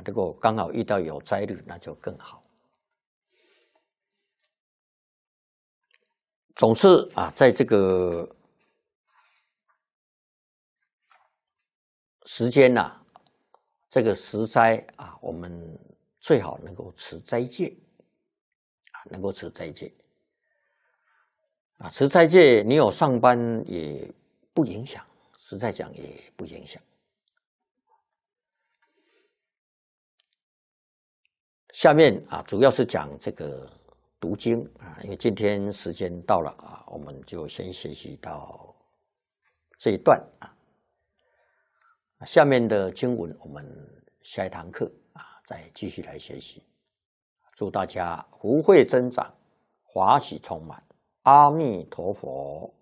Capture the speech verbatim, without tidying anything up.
啊，如果刚好遇到有灾日，那就更好。总是啊，在这个时间呐、啊，这个时灾啊，我们最好能够持斋戒啊，能够持斋戒啊，持斋戒，你有上班也不影响，实在讲也不影响。下面啊，主要是讲这个读经啊，因为今天时间到了啊，我们就先学习到这一段啊。下面的经文，我们下一堂课啊，再继续来学习。祝大家福慧增长，华喜充满。阿弥陀佛。